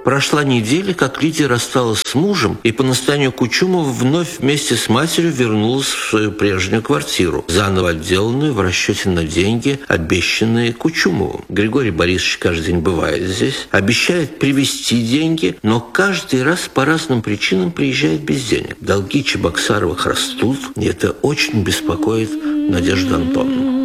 Прошла неделя, как Лидия рассталась с мужем и по настоянию Кучумова вновь вместе с матерью вернулась в свою прежнюю квартиру, заново отделанную в расчете на деньги, обещанные Кучумовым. Григорий Борисович каждый день бывает здесь, обещает привезти деньги, но каждый раз по разным причинам приезжает без денег. Долги Чебоксаровых растут, и это очень беспокоит Надежду Антоновну.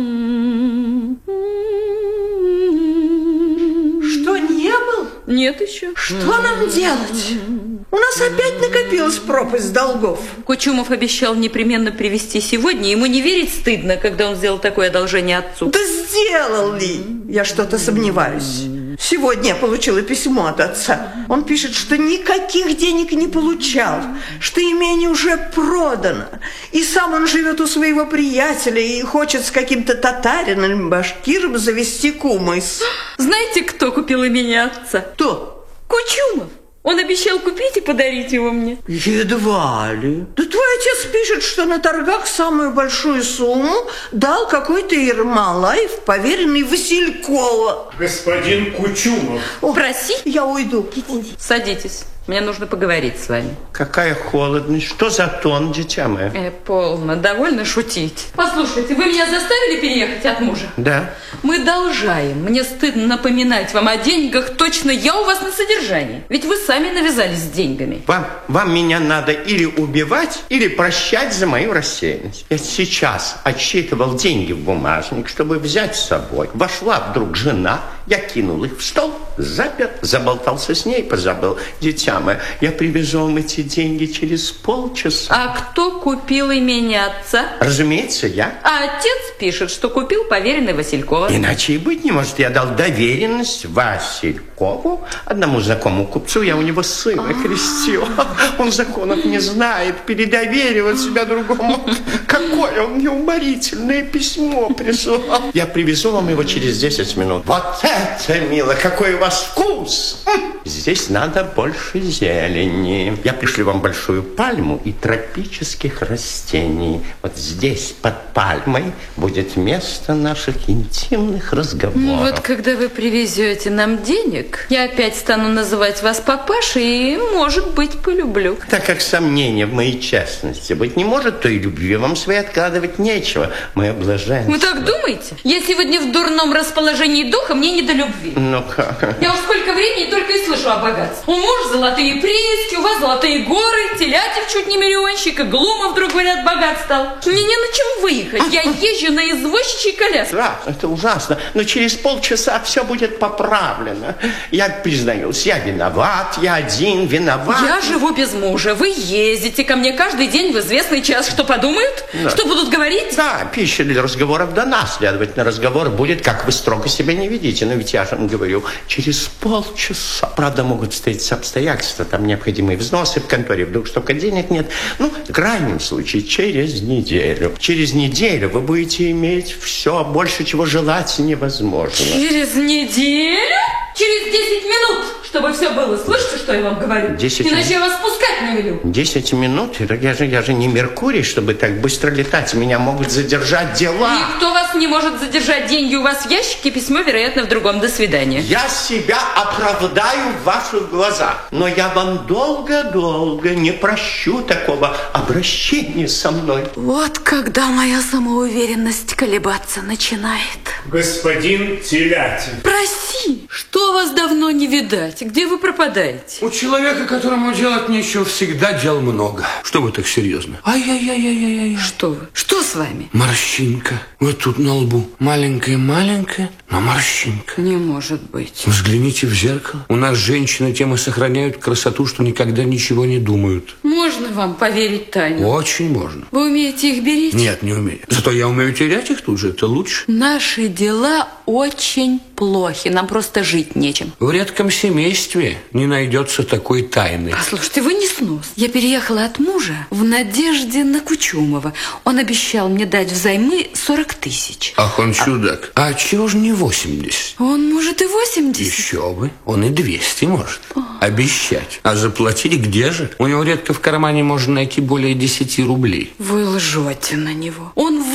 Нет еще. Что нам делать? У нас опять накопилась пропасть долгов. Кучумов обещал непременно привезти сегодня. Ему не верить стыдно, когда он сделал такое одолжение отцу. Да сделал ли? Я что-то сомневаюсь. Сегодня я получила письмо от отца. Он пишет, что никаких денег не получал, что имение уже продано. И сам он живет у своего приятеля и хочет с каким-то татарином или башкиром завести кумыс. Знаете, кто купил имение отца? Кто? Кучумов. Он обещал купить и подарить его мне. Едва ли. Да твой отец пишет, что на торгах самую большую сумму дал какой-то Ермолаев, поверенный Василькова. Господин Кучумов. Проси. Я уйду. Садитесь. Мне нужно поговорить с вами. Какая холодность. Что за тон, дитя мое? Полно. Довольно шутить. Послушайте, вы меня заставили переехать от мужа? Да. Мы должаем. Мне стыдно напоминать вам о деньгах. Точно я у вас на содержании. Ведь вы сами навязались с деньгами. Вам меня надо или убивать, или прощать за мою рассеянность. Я сейчас отсчитывал деньги в бумажник, чтобы взять с собой. Вошла вдруг жена, я кинул их в стол, запер, заболтался с ней, позабыл. Дитя мое, я привезу вам эти деньги через полчаса. А кто купил имение отца? Разумеется, я. А отец пишет, что купил поверенный Василькова. Иначе и быть не может. Я дал доверенность Василькову, одному знакомому купцу. Я у него сына крестил. Он законов не знает, передоверивает себя другому. Какое он неуморительное письмо прислал. Я привезу вам его через 10 минут. Вот это, мило, какой у вас вкус! Здесь надо больше зелени. Я пришлю вам большую пальму и тропических растений. Вот здесь, под пальмой, будет место наших интимных разговоров. Ну вот, когда вы привезете нам денег, я опять стану называть вас папашей и, может быть, полюблю. Так как сомнения в моей честности быть не может, то и любви вам своей откладывать нечего. Мы облажаемся. Вы так думаете? Я сегодня в дурном расположении духа, мне не до любви. Ну как? Я уж сколько времени только и слышу о богатстве. У мужа золотые прииски, у вас золотые горы, Телятев чуть не миллионщик, и Глумов, вдруг говорят, богат стал. Мне не на чем выехать. Я езжу на извозчичьей коляске. Да, это ужасно. Но через полчаса все будет поправлено. Я признаюсь, я виноват, я один виноват. Я живу без мужа. Вы ездите ко мне каждый день в известный час. Что подумают? Да. Что будут говорить? Да, пища для разговоров дана. Следовательно, разговор будет, как вы строго себя не ведите. Но ведь я же вам говорю, через полчаса. Правда, могут встретиться обстоятельства. Там необходимые взносы в конторе. Вдруг столько денег нет. Ну, в крайнем случае, через неделю. Через неделю вы будете иметь все, больше чего желать невозможно. Через неделю? Через 10 минут, чтобы все было. Слышите, что я вам говорю? 10 Иначе я вас пускать не велю. 10 минут? Я же не Меркурий, чтобы так быстро летать. Меня могут задержать дела. Никто вас не может задержать. Деньги у вас в ящике, письмо, вероятно, в другом. До свидания. Я себя оправдаю в ваших глазах. Но я вам долго-долго не прощу такого обращения со мной. Вот когда моя самоуверенность колебаться начинает. Господин Телятев. Проси, что вас давно не видать? Где вы пропадаете? У человека, которому делать нечего, всегда дел много. Что вы так серьезно? Ай-яй-яй-яй-яй. Что вы? Что с вами? Морщинка. Вот тут на лбу. Маленькая-маленькая, но морщинка. Не может быть. Взгляните в зеркало. У нас женщины тем и сохраняют красоту, что никогда ничего не думают. Можно вам поверить тайну? Очень можно. Вы умеете их беречь? Нет, не умею. Зато я умею терять их тут же, это лучше. Наши дела очень плохи. Нам просто жить нечем. В редком семействе не найдется такой тайны. Послушайте, вы не снос. Я переехала от мужа в надежде на Кучумова. Он обещал мне дать взаймы 40 тысяч. Ах, он чудак. А чего же не 80? Он может и 80. Еще бы. Он и 200 может. Обещать. А заплатить где же? У него редко в кармане можно найти более 10 рублей. Вы лжете на него. Он выкупил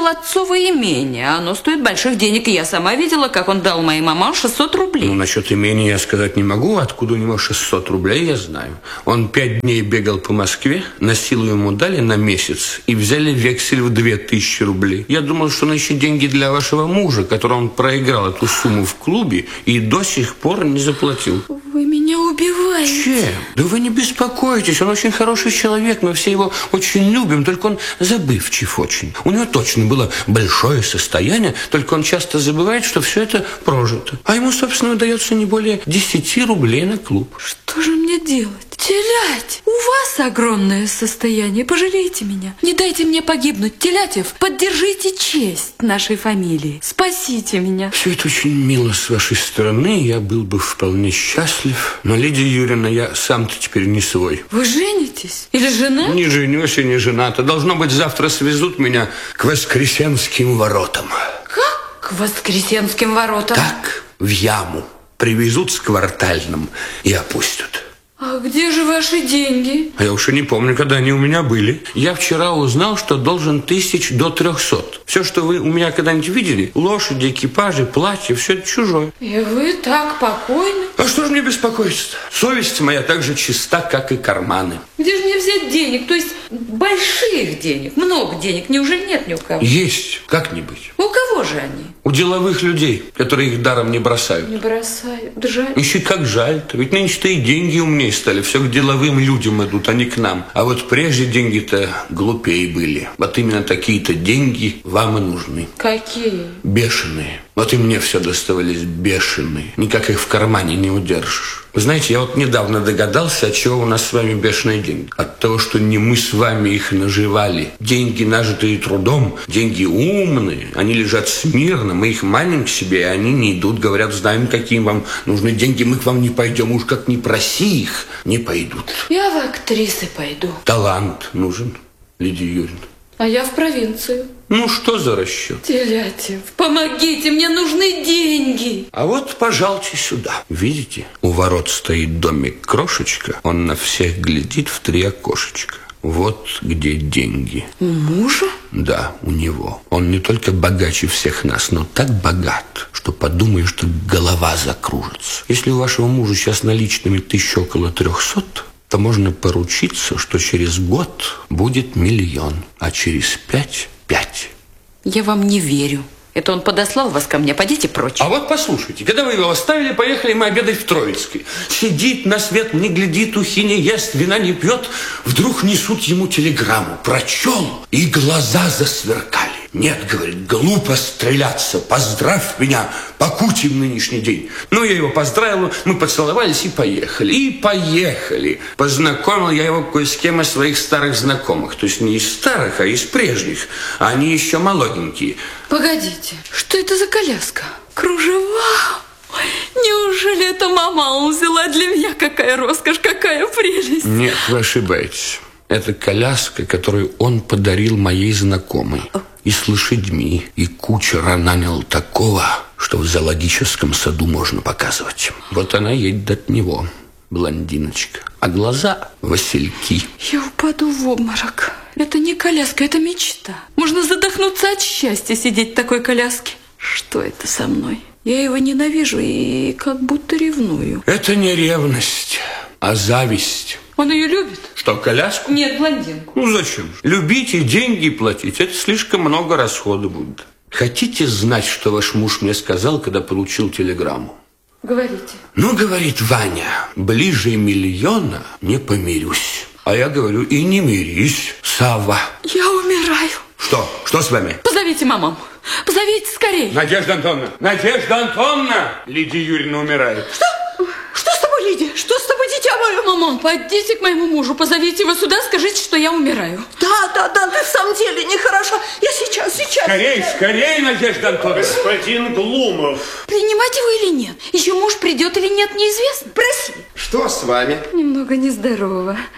купил отцово имение. Оно стоит больших денег, и я сама видела, как он дал моей маман 600 рублей. Ну, насчет имения я сказать не могу. Откуда у него 600 рублей, я знаю. Он 5 дней бегал по Москве, на силу ему дали на месяц и взяли вексель в 2000 рублей. Я думал, что он ищет деньги для вашего мужа, которому он проиграл эту сумму в клубе и до сих пор не заплатил. Вы меня убиваете. Чем? Да вы не беспокойтесь, он очень хороший человек, мы все его очень любим, только он забывчив очень. У него точно было большое состояние, только он часто забывает, что все это прожито. А ему, собственно, дается не более 10 рублей на клуб. Что же мне делать? Телять, у вас огромное состояние, пожалейте меня. Не дайте мне погибнуть, Телятев, поддержите честь нашей фамилии. Спасите меня. Все это очень мило с вашей стороны, я был бы вполне счастлив. Но, Лидия Юрьевна, я сам-то теперь не свой. Вы женитесь? Или жена? Не женюсь и не жената. Должно быть, завтра свезут меня к Воскресенским воротам. Как к Воскресенским воротам? Так, в яму. Привезут с Квартальным и опустят. А где же ваши деньги? А я уж и не помню, когда они у меня были. Я вчера узнал, что должен 1000 до 300. Все, что вы у меня когда-нибудь видели, лошади, экипажи, платья, все это чужое. И вы так покойны? А что же мне беспокоиться-то? Совесть моя так же чиста, как и карманы. Где же мне взять денег? То есть больших денег, много денег. Неужели нет ни у кого? Есть, как не быть. У кого же они? У деловых людей, которые их даром не бросают. Не бросают. Да жаль. Ищи, как жаль-то. Ведь нынче-то и деньги умнее стали. Все к деловым людям идут, а не к нам. А вот прежде деньги-то глупее были. Вот именно такие-то деньги вам и нужны. Какие? Бешеные. Вот и мне все доставались бешеные. Никак их в кармане не удержишь. Вы знаете, я вот недавно догадался, от чего у нас с вами бешеные деньги. От того, что не мы с вами их наживали. Деньги, нажитые трудом, деньги умные. Они лежат смирно, мы их маним к себе, и они не идут. Говорят, знаем, какие вам нужны деньги, мы к вам не пойдем. Уж как не проси их, не пойдут. Я в актрисы пойду. Талант нужен, Лидия Юрьевна. А я в провинцию. Ну, что за расчет? Телятев, помогите, мне нужны деньги. А вот, пожалуйте сюда. Видите, у ворот стоит домик крошечка, он на всех глядит в 3 окошечка. Вот где деньги. У мужа? Да, у него. Он не только богаче всех нас, но так богат, что подумаешь, что голова закружится. Если у вашего мужа сейчас наличными 1000 около 300, то можно поручиться, что через год будет 1 000 000, а через 5 – 5. Я вам не верю. Это он подослал вас ко мне, пойдите прочь. А вот послушайте, когда вы его оставили, поехали мы обедать в Троицкой. Сидит на свет, не глядит, ухи не ест, вина не пьет. Вдруг несут ему телеграмму. Прочел, и глаза засверкали. Нет, говорит, глупо стреляться, поздравь меня, покутим нынешний день. Ну, я его поздравил, мы поцеловались и поехали. И поехали. Познакомил я его кое с кем из своих старых знакомых. То есть не из старых, а из прежних. Они еще молоденькие. Погодите, что это за коляска? Кружева? Ой, неужели это мама взяла для меня? Какая роскошь, какая прелесть. Нет, вы ошибаетесь. Это коляска, которую он подарил моей знакомой. И с лошадьми, и кучера нанял такого, что в зоологическом саду можно показывать. Вот она едет от него, блондиночка. А глаза васильки. Я упаду в обморок. Это не коляска, это мечта. Можно задохнуться от счастья сидеть в такой коляске. Что это со мной? Я его ненавижу и как будто ревную. Это не ревность, а зависть. Он ее любит? Что, коляску? Нет, блондинку. Ну зачем же? Любить и деньги платить, это слишком много расходов будет. Хотите знать, что ваш муж мне сказал, когда получил телеграмму? Говорите. Ну, говорит Ваня, ближе 1 000 000 не помирюсь. А я говорю, и не мирись, Савва. Я умираю. Что? Что с вами? Позовите маму. Позовите скорее. Надежда Антоновна! Надежда Антоновна! Лидия Юрьевна умирает. Что? Что с тобой, Лидия? Что с тобой, дитя мое? Мамон, пойдите к моему мужу, позовите его сюда, скажите, что я умираю. Да, ты в самом деле нехорошо. Я сейчас. Скорей, Надежда Антоновна! Господин Глумов. Принимать его или нет? Еще муж придет или нет, неизвестно. Проси. Что с вами? Немного нездорово.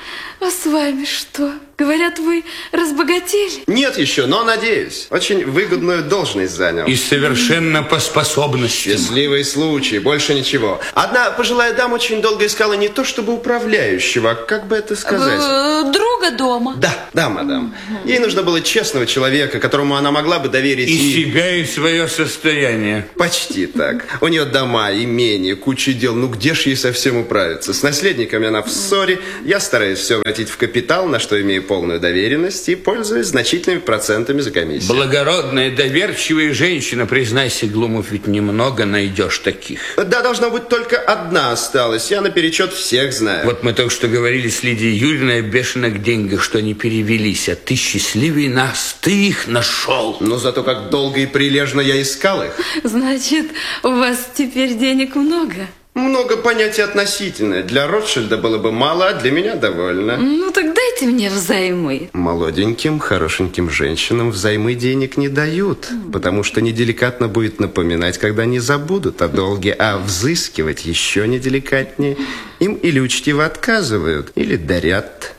А с вами что? Говорят, вы разбогатели? Нет еще, но надеюсь. Очень выгодную должность занял. И совершенно по способностям. Счастливый случай, больше ничего. Одна пожилая дама очень долго искала не то чтобы управляющего, а как бы это сказать? Друга дома. Да, мадам. Ей нужно было честного человека, которому она могла бы доверить И себя, и свое состояние. Почти так. У нее дома, имение, куча дел. Ну где ж ей совсем управиться? С наследниками она в ссоре. Я стараюсь все вратить в капитал, на что имею полную доверенность и пользуюсь значительными процентами за комиссию. Благородная, доверчивая женщина, признайся, Глумов, ведь немного найдешь таких. Да, должна быть только одна осталась. Я наперечет всех знаю. Вот мы только что говорили с Лидией Юрьевной о бешеных деньгах, что они перевелись. А ты счастливее нас, ты их нашел. Но зато как долго и прилежно я искал их. Значит, у вас теперь денег много? Много понятий относительное. Для Ротшильда было бы мало, а для меня довольно. Ну, так дайте мне взаймы. Молоденьким, хорошеньким женщинам взаймы денег не дают, потому что неделикатно будет напоминать, когда они забудут о долге, а взыскивать еще неделикатнее. Им или учтиво отказывают, или дарят.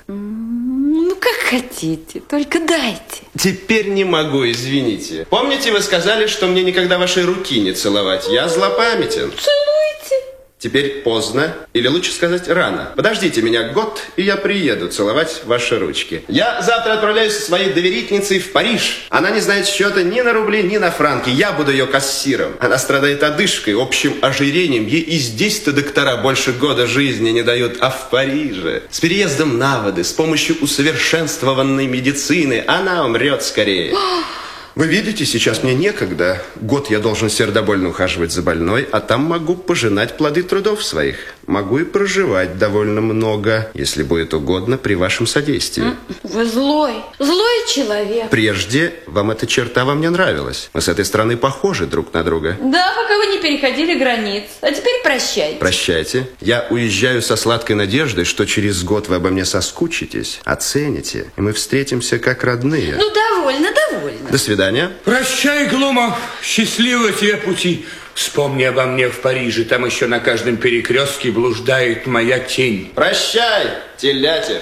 Ну, как хотите, только дайте. Теперь не могу, извините. Помните, вы сказали, что мне никогда вашей руки не целовать? Я злопамятен. Целуйте. Теперь поздно, или лучше сказать рано. Подождите меня год, и я приеду целовать ваши ручки. Я завтра отправляюсь со своей доверительницей в Париж. Она не знает счета ни на рубли, ни на франки. Я буду ее кассиром. Она страдает одышкой, общим ожирением. Ей и здесь-то доктора больше года жизни не дают, а в Париже. С переездом на воды, с помощью усовершенствованной медицины она умрет скорее. Вы видите, сейчас мне некогда. Год я должен сердобольно ухаживать за больной, а там могу пожинать плоды трудов своих. Могу и проживать довольно много, если будет угодно, при вашем содействии. Вы злой человек. Прежде вам эта черта во мне нравилась. Мы с этой стороны похожи друг на друга. Да, пока вы не переходили границ. А теперь прощайте. Прощайте. Я уезжаю со сладкой надеждой, что через год вы обо мне соскучитесь, оцените, и мы встретимся как родные. Ну, довольно. До свидания. Прощай, Глумов, счастливого тебе пути. Вспомни обо мне в Париже, там еще на каждом перекрестке блуждает моя тень. Прощай, Телятев.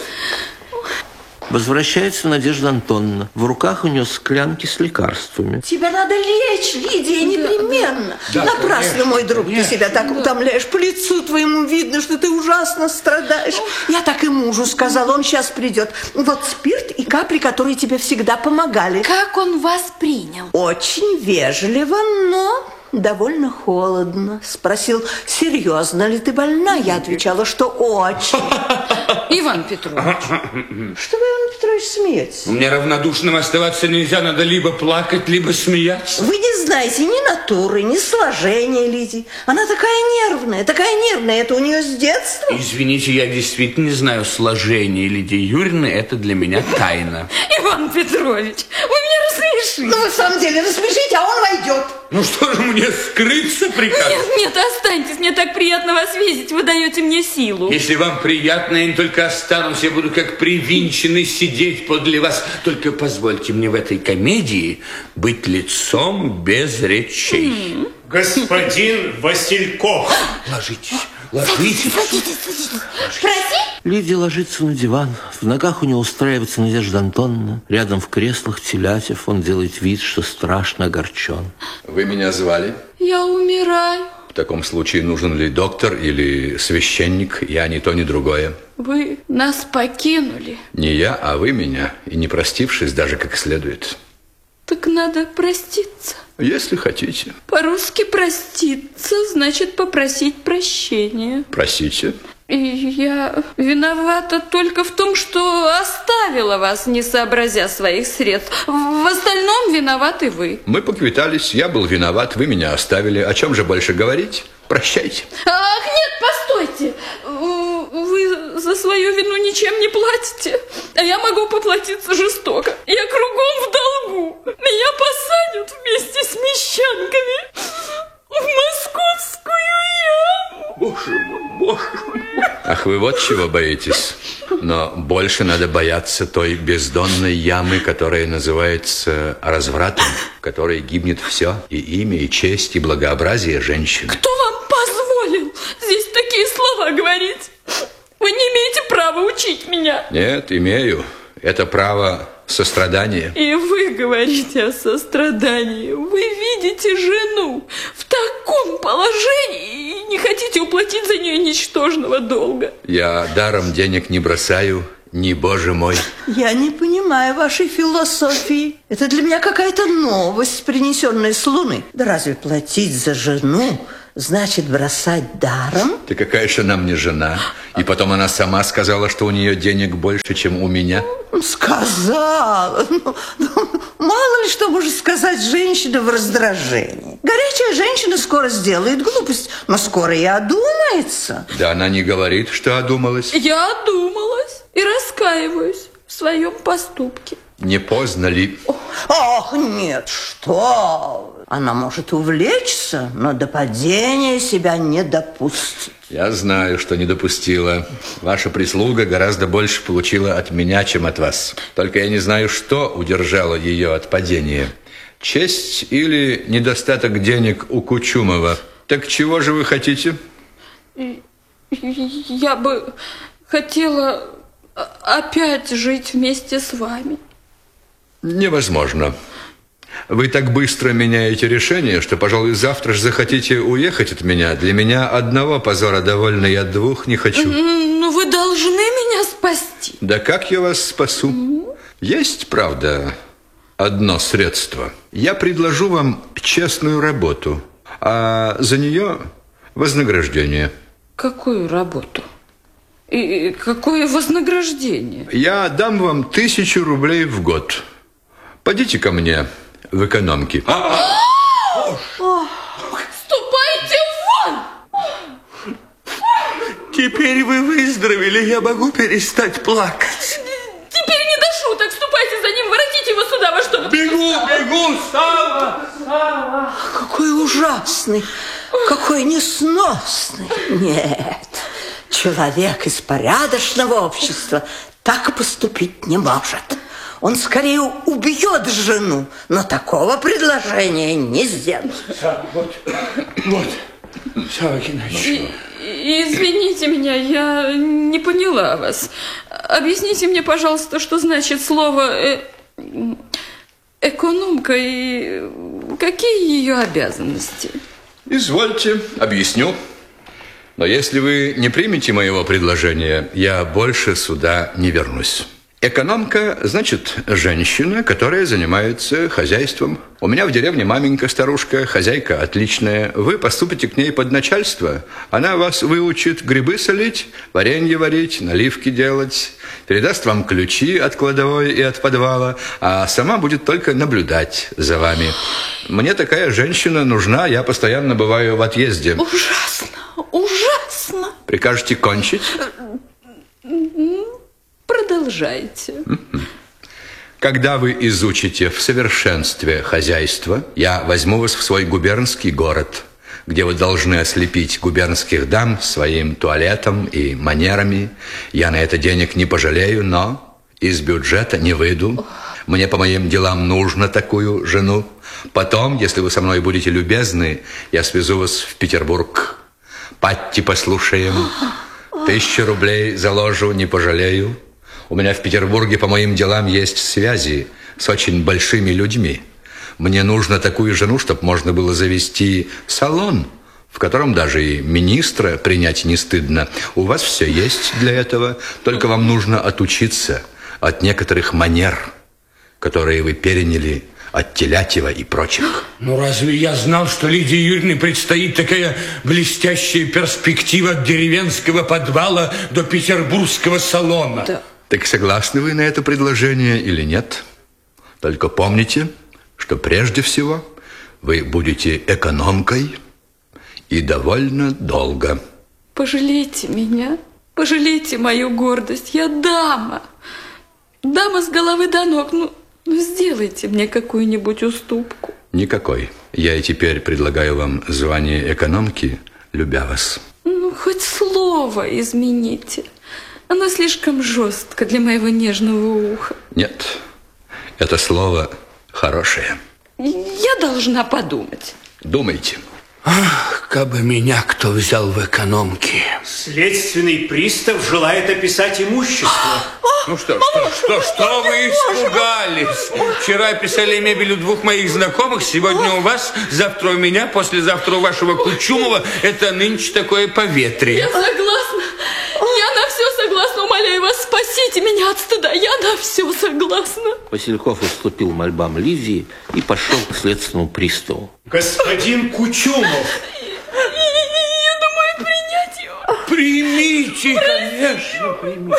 Возвращается Надежда Антоновна. В руках у нее склянки с лекарствами. Тебя надо лечь, Лидия, непременно. Да, Напрасно, конечно, мой друг, ты себя так утомляешь. По лицу твоему видно, что ты ужасно страдаешь. Я так и мужу сказала, он сейчас придет. Вот спирт и капли, которые тебе всегда помогали. Как он вас принял? Очень вежливо, но довольно холодно. Спросил, серьезно ли ты больна? Я отвечала, что очень. Иван Петрович. Что вы, Иван Петрович, смеетесь? Мне равнодушным оставаться нельзя, надо либо плакать, либо смеяться. Вы не знаете ни натуры, ни сложения Лидии. Она такая нервная. Это у нее с детства. Извините, я действительно не знаю сложения Лидии Юрьевны, это для меня тайна. Иван Петрович, вы меня рассмешили. Ну, вы в самом деле рассмешите, а он войдет. Ну что же, мне скрыться приказывать? Нет, останьтесь, мне так приятно вас видеть, вы даете мне силу. Если вам приятно, я не только останусь, я буду как привинченный сидеть подле вас. Только позвольте мне в этой комедии быть лицом без речей. Господин Васильков. Ложитесь. Прости? Лидия ложится на диван. В ногах у нее устраивается Надежда Антоновна. Рядом в креслах Телятев. Он делает вид, что страшно огорчен. Вы меня звали? Я умираю. В таком случае нужен ли доктор или священник? Я ни то, ни другое. Вы нас покинули. Не я, а вы меня. И не простившись даже как следует. Так надо проститься. Если хотите. По-русски проститься значит попросить прощения. Просите. И я виновата только в том, что оставила вас, не сообразя своих средств. В остальном виноваты вы. Мы поквитались, я был виноват, вы меня оставили. О чем же больше говорить? Прощайте. Ах, нет, постойте. Вы за свою вину ничем не платите. А я могу поплатиться жестоко. Я кругом в долгу. Меня посадят вместе с мещанками в московскую яму. Боже мой. Ах, вы вот чего боитесь. Но больше надо бояться той бездонной ямы, которая называется развратом, в которой гибнет все, и имя, и честь, и благообразие женщины. Кто вам позволил здесь такие слова говорить? Вы не имеете права учить меня. меня. Нет, имею. Это право сострадания. И вы говорите о сострадании. Вы видите жену в таком положении и не хотите уплатить за нее ничтожного долга. Я даром денег не бросаю, не боже мой. Я не понимаю вашей философии. Это для меня какая-то новость, принесенная с Луны. Да разве платить за жену значит бросать даром? Ты какая же она мне жена? И потом она сама сказала, что у нее денег больше, чем у меня. Сказала. Мало ли что может сказать женщина в раздражении. Горячая женщина скоро сделает глупость, но скоро и одумается. Да она не говорит, что одумалась. Я одумалась и раскаиваюсь в своем поступке. Не поздно ли? Ах, нет, что вы. Она может увлечься, но до падения себя не допустит. Я знаю, что не допустила. Ваша прислуга гораздо больше получила от меня, чем от вас. Только я не знаю, что удержало ее от падения. Честь или недостаток денег у Кучумова? Так чего же вы хотите? Я бы хотела опять жить вместе с вами. Невозможно. Вы так быстро меняете решение, что, пожалуй, завтра же захотите уехать от меня. Для меня одного позора довольно, я двух не хочу. Но вы должны меня спасти. Да как я вас спасу? Есть, правда, одно средство. Я предложу вам честную работу, а за нее вознаграждение. Какую работу? И какое вознаграждение? Я дам вам 1000 рублей в год. Пойдите ко мне в экономке. Ступайте вон! Теперь вы выздоровели, я могу перестать плакать. Теперь не до шуток. Ступайте за ним, воротите его сюда во что-то. Бегу, Сава! Какой ужасный, какой несносный. Нет, человек из порядочного общества так поступить не может. Он скорее убьет жену, но такого предложения не сделает. Вот, Сава Геннадьевич. Извините меня, я не поняла вас. Объясните мне, пожалуйста, что значит слово экономка и какие ее обязанности? Извольте, объясню. Но если вы не примете моего предложения, я больше сюда не вернусь. Экономка значит женщина, которая занимается хозяйством. У меня в деревне маменька старушка, хозяйка отличная. Вы поступите к ней под начальство. Она вас выучит грибы солить, варенье варить, наливки делать. Передаст вам ключи от кладовой и от подвала, а сама будет только наблюдать за вами. Мне такая женщина нужна, я постоянно бываю в отъезде. Ужасно, ужасно. Прикажете кончить? Продолжайте. Когда вы изучите в совершенстве хозяйство, я возьму вас в свой губернский город, где вы должны ослепить губернских дам своим туалетом и манерами. Я на это денег не пожалею, но из бюджета не выйду. Мне по моим делам нужно такую жену. Потом, если вы со мной будете любезны, я свезу вас в Петербург. Патти послушаем. 1000 рублей заложу, не пожалею. У меня в Петербурге по моим делам есть связи с очень большими людьми. Мне нужно такую жену, чтобы можно было завести салон, в котором даже и министра принять не стыдно. У вас все есть для этого, только вам нужно отучиться от некоторых манер, которые вы переняли от Телятьева и прочих. Ну, разве я знал, что Лидии Юрьевне предстоит такая блестящая перспектива от деревенского подвала до петербургского салона? Да. Так согласны вы на это предложение или нет? Только помните, что прежде всего вы будете экономкой и довольно долго. Пожалейте меня, пожалейте мою гордость. Я дама. Дама с головы до ног. Ну, сделайте мне какую-нибудь уступку. Никакой. Я и теперь предлагаю вам звание экономки, любя вас. Ну, хоть слово измените. Оно слишком жестко для моего нежного уха. Нет, это слово хорошее. Я должна подумать. Думайте. Ах, кабы меня кто взял в экономки. Следственный пристав желает описать имущество. Ну что вы испугались? Вчера писали мебель у двух моих знакомых, сегодня у вас, завтра у меня, послезавтра у вашего Кучумова. Это нынче такое поветрие. Я согласна. Я на все согласна. Умоляю вас, спасите меня от стыда. Я на все согласна. Васильков уступил мольбам Лидии и пошел к следственному приставу. Господин Кучумов. Я думаю принять его. Примите, конечно, примите.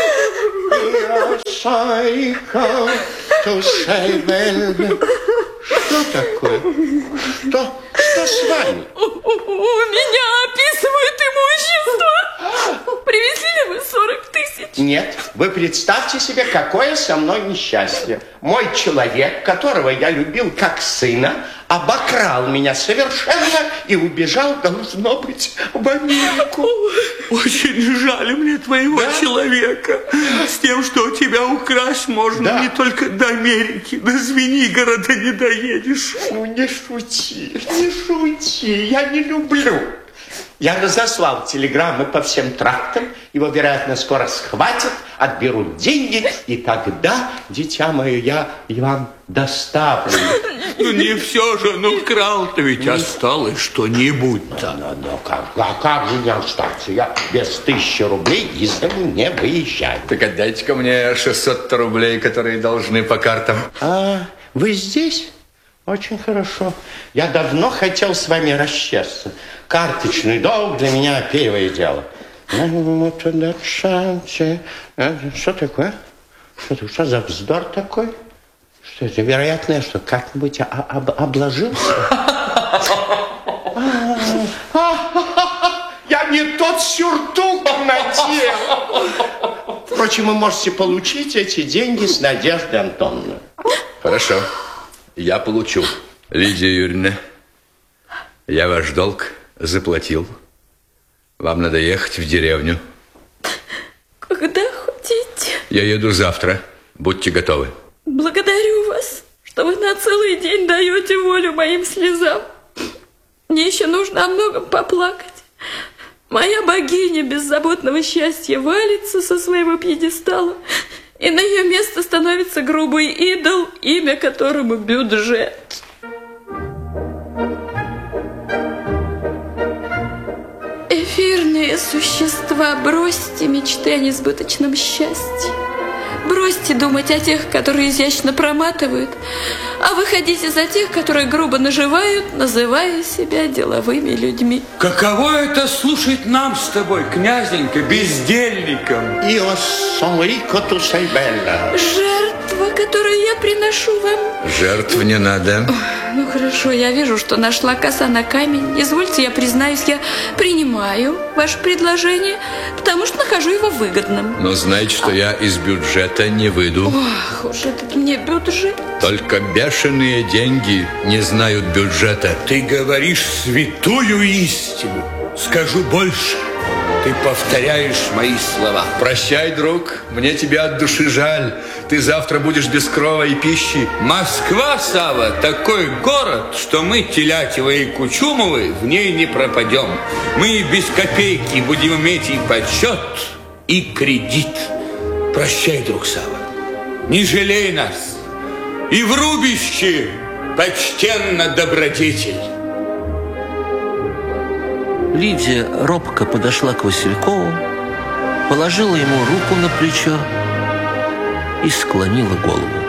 Что такое? Что с вами? У меня описывают имущество. Привезли ли вы 40 тысяч? Нет, вы представьте себе, какое со мной несчастье. Мой человек, которого я любил как сына, обокрал меня совершенно и убежал, должно быть, в Америку. Очень жаль мне твоего человека. С тем, что тебя украсть можно не только до Америки, до Звенигорода не доедешь. Ну, не шути, я не люблю. Я разослал телеграммы по всем трактам, его, вероятно, скоро схватят, отберут деньги, и тогда, дитя мое, я вам доставлю. Ну, не все же, ну, крал-то ведь осталось что-нибудь-то. Ну, как же не остаться? Я без 1000 рублей из дому не выезжаю. Так отдайте-ка мне 600 рублей, которые должны по картам. А, вы здесь? Очень хорошо. Я давно хотел с вами расчесться. Карточный долг для меня первое дело. Что такое? Что за вздор такой? Что это, вероятно, что как-нибудь обложился? Я не тот сюртук надел. Впрочем, вы можете получить эти деньги с Надеждой Антоновной. Хорошо, я получу. Лидия Юрьевна, я ваш долг заплатил. Вам надо ехать в деревню. Когда хотите? Я еду завтра. Будьте готовы. Благодарю вас, что вы на целый день даете волю моим слезам. Мне еще нужно о многом поплакать. Моя богиня беззаботного счастья валится со своего пьедестала, и на ее место становится грубый идол, имя которому бюджет. Эфирные существа, бросьте мечты о несбыточном счастье. Бросьте думать о тех, которые изящно проматывают, а выходите за тех, которые грубо наживают, называя себя деловыми людьми. Каково это слушать нам с тобой, князенька, бездельникам? Жертва, которую я приношу вам. Жертв не надо. Ну хорошо, я вижу, что нашла коса на камень. Извольте, я признаюсь, я принимаю ваше предложение, потому что нахожу его выгодным. Но знайте, что я из бюджета не выйду. Ох уж этот мне бюджет. Только бешеные деньги не знают бюджета. Ты говоришь святую истину. Скажу больше. Ты повторяешь мои слова. Прощай, друг, мне тебя от души жаль. Ты завтра будешь без крова и пищи. Москва, Сава, такой город, что мы, Телятьевы и Кучумовы, в ней не пропадем. Мы без копейки будем иметь и почет, и кредит. Прощай, друг Сава, не жалей нас. И в рубище почтенно добродетель. Лидия робко подошла к Василькову, положила ему руку на плечо и склонила голову.